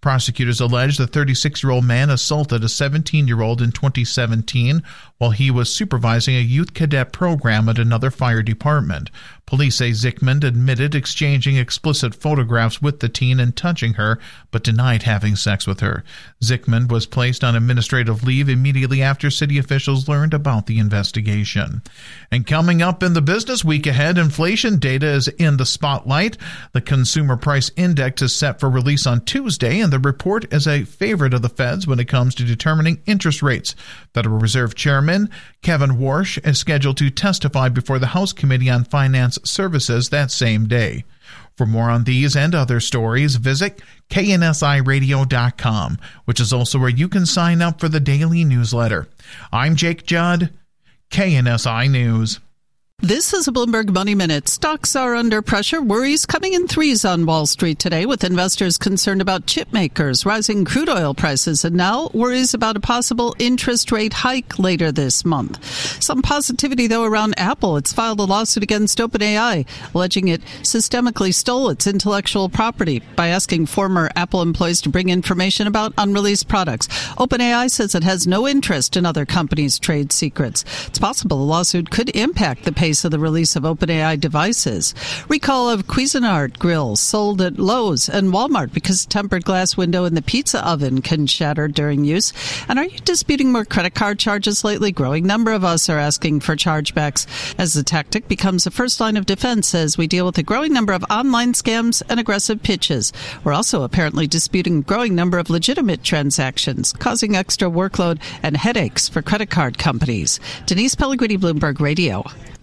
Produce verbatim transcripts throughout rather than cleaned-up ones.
Prosecutors allege the thirty-six-year-old man assaulted a seventeen-year-old in twenty seventeen while he was supervising a youth cadet program at another fire department. Police say Zickman admitted exchanging explicit photographs with the teen and touching her, but denied having sex with her. Zickman was placed on administrative leave immediately after city officials learned about the investigation. And coming up in the business week ahead, inflation data is in the spotlight. The Consumer Price Index is set for release on Tuesday, and the report is a favorite of the Feds when it comes to determining interest rates. Federal Reserve Chairman Kevin Warsh is scheduled to testify before the House Committee on Finance Services that same day. For more on these and other stories, visit K N S I radio dot com, which is also where you can sign up for the daily newsletter. I'm Jake Judd, K N S I News. This is a Bloomberg Money Minute. Stocks are under pressure. Worries coming in threes on Wall Street today, with investors concerned about chip makers, rising crude oil prices, and now worries about a possible interest rate hike later this month. Some positivity, though, around Apple. It's filed a lawsuit against OpenAI, alleging it systemically stole its intellectual property by asking former Apple employees to bring information about unreleased products. OpenAI says it has no interest in other companies' trade secrets. It's possible the lawsuit could impact the pace of the release of OpenAI devices. Recall of Cuisinart grills sold at Lowe's and Walmart because tempered glass window in the pizza oven can shatter during use. And are you disputing more credit card charges lately? Growing number of us are asking for chargebacks as the tactic becomes the first line of defense as we deal with a growing number of online scams and aggressive pitches. We're also apparently disputing a growing number of legitimate transactions, causing extra workload and headaches for credit card companies. Denise Pellegrini, Bloomberg Radio.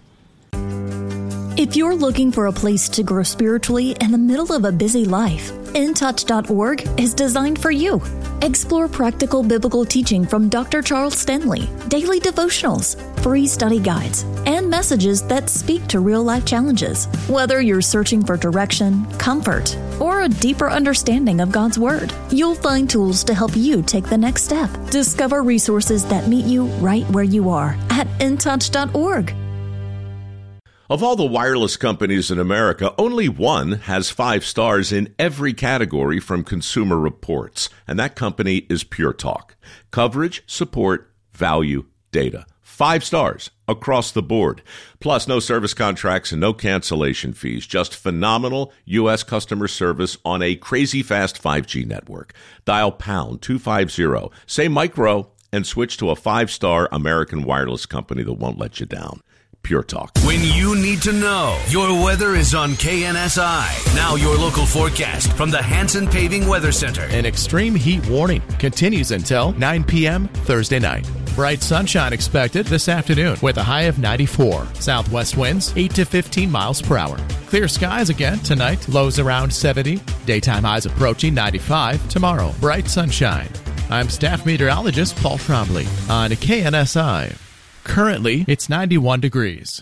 If you're looking for a place to grow spiritually in the middle of a busy life, in touch dot org is designed for you. Explore practical biblical teaching from Doctor Charles Stanley, daily devotionals, free study guides, and messages that speak to real-life challenges. Whether you're searching for direction, comfort, or a deeper understanding of God's Word, you'll find tools to help you take the next step. Discover resources that meet you right where you are at in touch dot org. Of all the wireless companies in America, only one has five stars in every category from Consumer Reports, and that company is Pure Talk. Coverage, support, value, data. Five stars across the board. Plus, no service contracts and no cancellation fees. Just phenomenal U S customer service on a crazy fast five G network. Dial pound two fifty, say micro, and switch to a five-star American wireless company that won't let you down. Pure Talk. When you need to know, your weather is on K N S I. Now your local forecast from the Hanson Paving Weather Center. An extreme heat warning continues until nine p.m. Thursday night. Bright sunshine expected this afternoon with a high of ninety-four. Southwest winds eight to fifteen miles per hour. Clear skies again tonight. Lows around seventy. Daytime highs approaching ninety-five. Tomorrow, bright sunshine. I'm staff meteorologist Paul Trombley on K N S I. Currently, it's ninety-one degrees.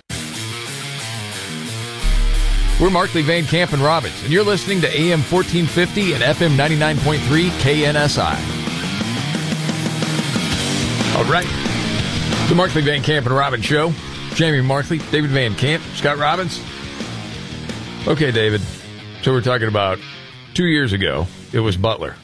We're Markley, Van Camp, and Robbins, and you're listening to A M fourteen fifty and F M ninety-nine point three K N S I. All right. The Markley, Van Camp, and Robbins Show. Jamie Markley, David Van Camp, Scott Robbins. Okay, David. So we're talking about two years ago, it was Butler.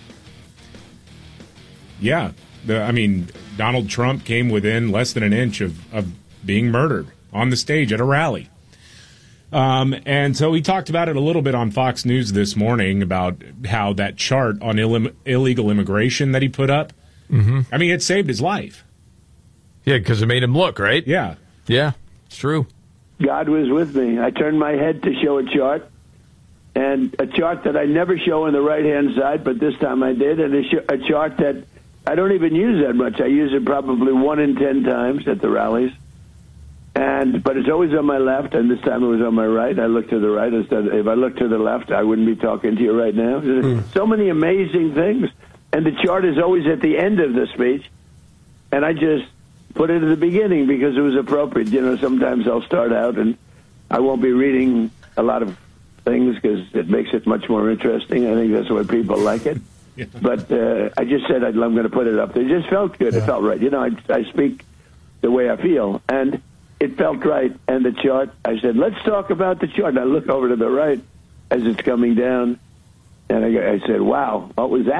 Yeah. The, I mean, Donald Trump came within less than an inch of, of being murdered on the stage at a rally. Um, and so he talked about it a little bit on Fox News this morning about how that chart on Ill- illegal immigration that he put up, mm-hmm. I mean, it saved his life. Yeah, because it made him look, right? Yeah. Yeah, it's true. God was with me. I turned my head to show a chart, and a chart that I never show on the right-hand side, but this time I did, and a, sh- a chart that I don't even use that much. I use it probably one in ten times at the rallies. And but it's always on my left, and this time it was on my right. I looked to the right instead. If I looked to the left, I wouldn't be talking to you right now. Mm. So many amazing things. And the chart is always at the end of the speech. And I just put it at the beginning because it was appropriate. You know, sometimes I'll start out, and I won't be reading a lot of things because it makes it much more interesting. I think that's why people like it. Yeah. But uh, I just said I'm going to put it up there. It just felt good. Yeah. It felt right. You know, I, I speak the way I feel. And it felt right. And the chart, I said, let's talk about the chart. And I look over to the right as it's coming down. And I, I said, wow, what was that?